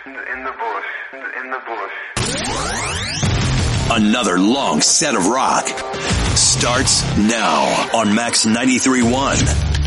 In the bush. In the bush. Another long set of rock starts now on Max 93.1.